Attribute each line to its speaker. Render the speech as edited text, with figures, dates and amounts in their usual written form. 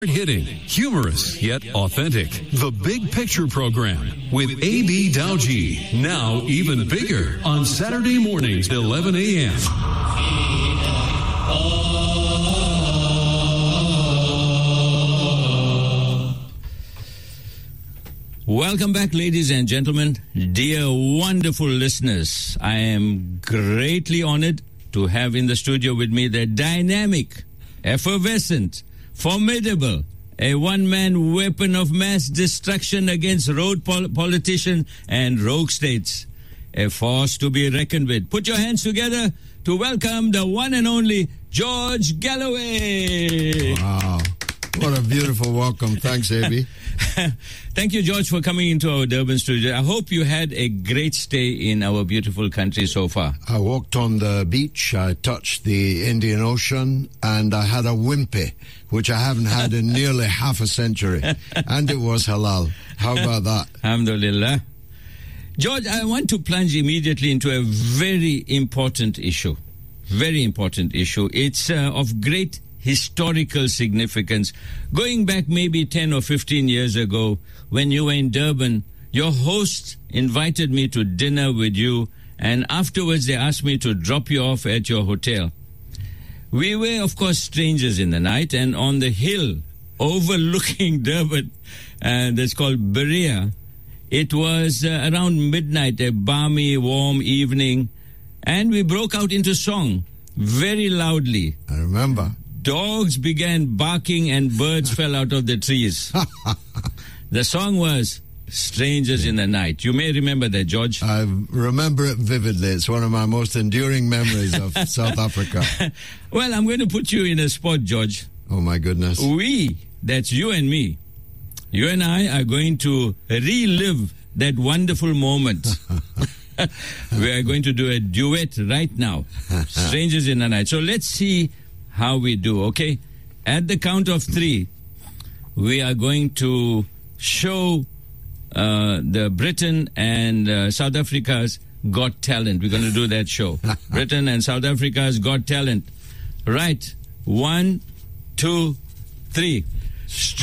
Speaker 1: Hitting, humorous yet authentic. The Big Picture Program with A.B. Dowji. Now even bigger on Saturday mornings at 11 a.m.
Speaker 2: Welcome back, ladies and gentlemen, dear wonderful listeners. I am greatly honored to have in the studio with me the dynamic, effervescent, formidable, a one-man weapon of mass destruction against road politicians and rogue states, a force to be reckoned with. Put your hands together to welcome the one and only George Galloway.
Speaker 3: Wow. What a beautiful welcome. Thanks, A.B.
Speaker 2: Thank you, George, for coming into our Durban studio. I hope you had a great stay in our beautiful country so far.
Speaker 3: I walked on the beach, I touched the Indian Ocean, and I had a wimpy, which I haven't had in nearly half a century. And it was halal. How about that?
Speaker 2: Alhamdulillah. George, I want to plunge immediately into a very important issue. Very important issue. It's of great historical significance. Going back maybe 10 or 15 years ago, when you were in Durban, your host invited me to dinner with you, and afterwards they asked me to drop you off at your hotel. We were, of course, strangers in the night, and on the hill overlooking Durban, that's called Berea, it was around midnight, a balmy, warm evening, and we broke out into song very loudly.
Speaker 3: I remember.
Speaker 2: Dogs began barking and birds fell out of the trees. The song was Strangers in the Night. You may remember that, George.
Speaker 3: I remember it vividly. It's one of my most enduring memories of South Africa.
Speaker 2: Well, I'm going to put you in a spot, George.
Speaker 3: Oh, my goodness.
Speaker 2: We, that's you and me, you and I are going to relive that wonderful moment. We are going to do a duet right now. Strangers in the Night. So let's see how we do, okay? At the count of 3, we are going to show the Britain and South Africa's Got Talent. We're going to do that show. Britain and South Africa's Got Talent. Right. 1, 2, 3.